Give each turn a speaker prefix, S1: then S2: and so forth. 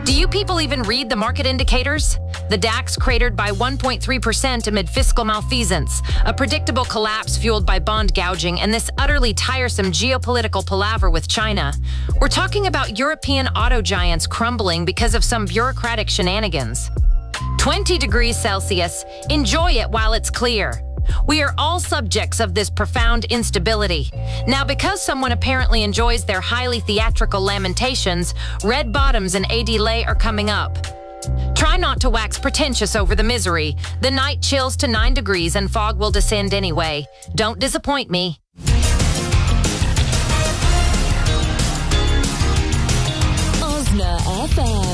S1: Do you people even read the market indicators? The DAX cratered by 1.3% amid fiscal malfeasance, a predictable collapse fueled by bond gouging, and this utterly tiresome geopolitical palaver with China. We're talking about European auto giants crumbling because of some bureaucratic shenanigans. 20 degrees Celsius. Enjoy it while it's clear. We are all subjects of this profound instability. Now, because someone apparently enjoys their highly theatrical lamentations, red bottoms and a delay are coming up. Try not to wax pretentious over the misery. The night chills to 9 degrees and fog will descend anyway. Don't disappoint me.
S2: Osna FM.